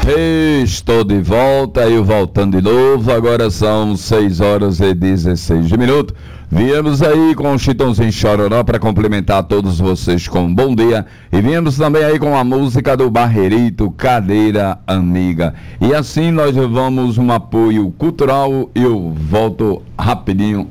Estou de volta, eu voltando de novo. Agora são 6h16. Viemos aí com o Chitãozinho Chororó para complementar todos vocês com um bom dia. E viemos também aí com a música do Barreirito, Cadeira Amiga. E assim nós vamos um apoio cultural e eu volto rapidinho.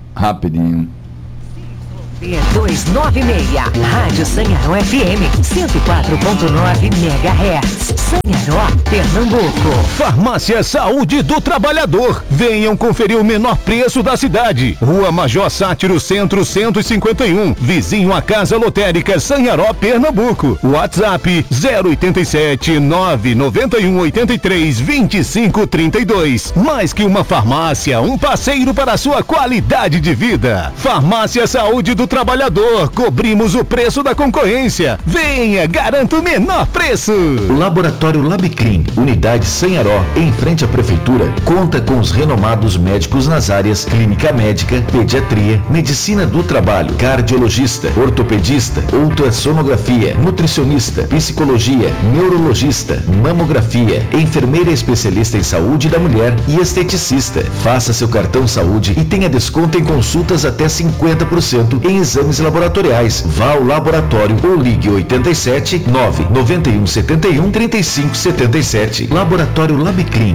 296, Rádio Sanharó FM, 104.9 MHz, Sanharó, Pernambuco. Farmácia Saúde do Trabalhador. Venham conferir o menor preço da cidade. Rua Major Sátiro Centro 151, vizinho à Casa Lotérica Sanharó, Pernambuco. WhatsApp 087 991 83 25 32. Mais que uma farmácia, um parceiro para a sua qualidade de vida. Farmácia Saúde do Trabalhador, cobrimos o preço da concorrência. Venha, garanto o menor preço. Laboratório Labicrim, unidade Sanharó, em frente à prefeitura, conta com os renomados médicos nas áreas clínica médica, pediatria, medicina do trabalho, cardiologista, ortopedista, ultrassonografia, nutricionista, psicologia, neurologista, mamografia, enfermeira especialista em saúde da mulher e esteticista. Faça seu cartão saúde e tenha desconto em consultas até 50% em exames laboratoriais. Vá ao laboratório ou ligue 87 991 71 35 77. Laboratório Labicrim.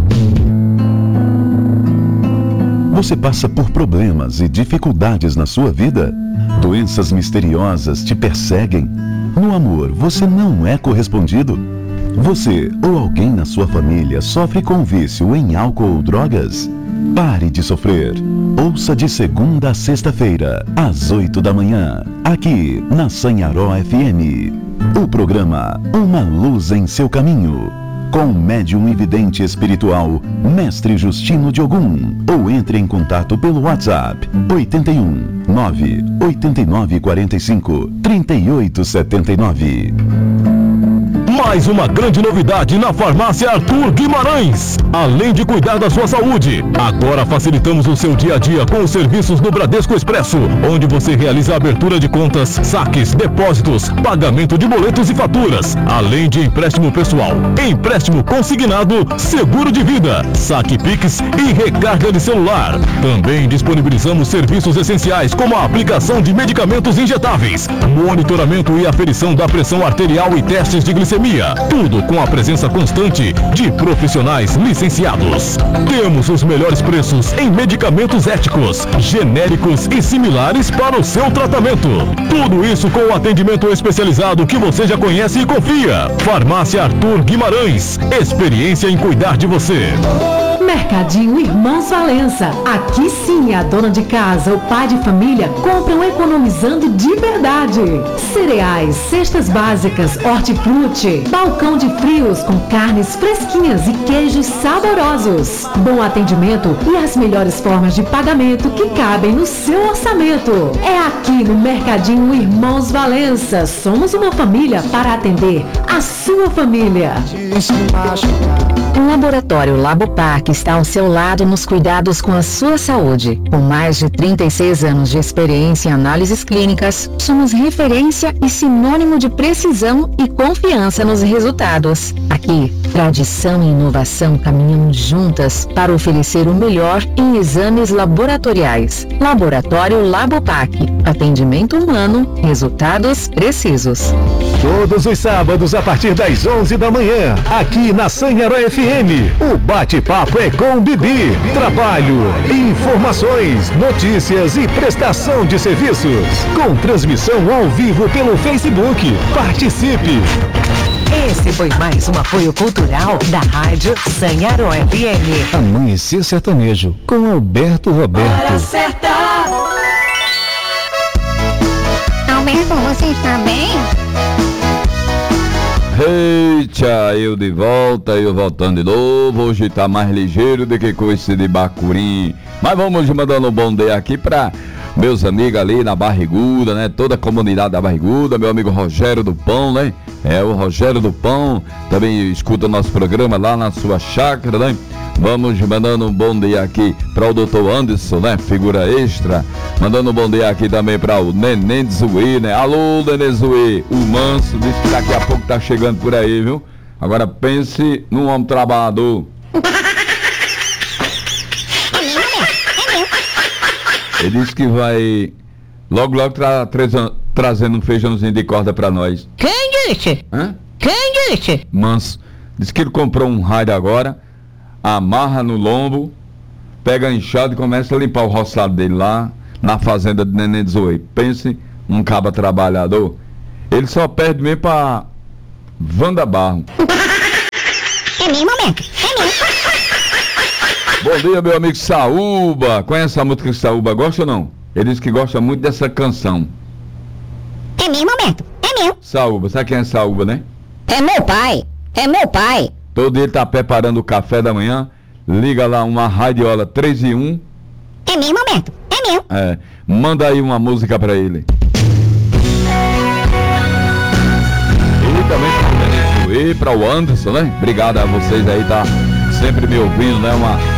Você passa por problemas e dificuldades na sua vida? Doenças misteriosas te perseguem? No amor, você não é correspondido? Você ou alguém na sua família sofre com vício em álcool ou drogas? Pare de sofrer. Ouça de segunda a sexta-feira, às 8 da manhã, aqui na Sanharó FM. O programa Uma Luz em Seu Caminho, com o médium e vidente espiritual, Mestre Justino de Ogum. Ou entre em contato pelo WhatsApp 81 989 45 3879. Mais uma grande novidade na Farmácia Arthur Guimarães. Além de cuidar da sua saúde, agora facilitamos o seu dia a dia com os serviços do Bradesco Expresso, onde você realiza a abertura de contas, saques, depósitos, pagamento de boletos e faturas, além de empréstimo pessoal, empréstimo consignado, seguro de vida, saque Pix e recarga de celular. Também disponibilizamos serviços essenciais como a aplicação de medicamentos injetáveis, monitoramento e aferição da pressão arterial e testes de glicemia. Tudo com a presença constante de profissionais licenciados. Temos os melhores preços em medicamentos éticos, genéricos e similares para o seu tratamento. Tudo isso com o atendimento especializado que você já conhece e confia. Farmácia Arthur Guimarães. Experiência em cuidar de você. Mercadinho Irmãos Valença. Aqui sim a dona de casa, o pai de família compram economizando de verdade. Cereais, cestas básicas, hortifruti, balcão de frios com carnes fresquinhas e queijos saborosos. Bom atendimento e as melhores formas de pagamento que cabem no seu orçamento. É aqui no Mercadinho Irmãos Valença. Somos uma família para atender a sua família. O Laboratório Labopac está ao seu lado nos cuidados com a sua saúde. Com mais de 36 anos de experiência em análises clínicas, somos referência e sinônimo de precisão e confiança nos resultados. Aqui, tradição e inovação caminham juntas para oferecer o melhor em exames laboratoriais. Laboratório Labopac. Atendimento humano, resultados precisos. Todos os sábados a partir das 11 da manhã, aqui na Sanharó FM, o bate-papo é com Bibi. Trabalho, informações, notícias e prestação de serviços. Com transmissão ao vivo pelo Facebook. Participe! Esse foi mais um apoio cultural da Rádio Sanharó FM. Amanhecer Sertanejo, com Alberto Roberto. Hora certa! Alberto, você está bem? Eita, eu de volta, eu voltando de novo. Hoje tá mais ligeiro do que coice de bacurim. Mas vamos mandando um bom dia aqui pra meus amigos ali na Barriguda, né? Toda a comunidade da Barriguda, meu amigo Rogério do Pão, né? É, o Rogério do Pão também escuta o nosso programa lá na sua chácara, né? Vamos mandando um bom dia aqui para o Dr. Anderson, né? Figura extra. Mandando um bom dia aqui também para o Neném Zui, né? Alô, Neném Zui. O Manso disse que daqui a pouco tá chegando por aí, viu? Agora pense num homem trabalhador. Ele disse que vai logo trazendo um feijãozinho de corda pra nós. Quem disse? Hã? Quem disse? Manso. Diz que ele comprou um raio agora, amarra no lombo, pega a enxada e começa a limpar o roçado dele lá na fazenda de Neném de Zoe. Pense um caba trabalhador. Ele só perde mesmo pra Wanda Barro. É meu momento. É meu. Bom dia, meu amigo Saúba. Conhece a música que Saúba gosta ou não? Ele disse que gosta muito dessa canção. É meu momento. É meu. Saúba, sabe quem é Saúba, né? É meu pai. É meu pai. Todo dia ele tá preparando o café da manhã. Liga lá uma radiola 3 em 1. É meu momento. É meu. É, manda aí uma música pra ele. E também pra o Neném, para o Anderson, né? Obrigado a vocês aí, tá sempre me ouvindo, né?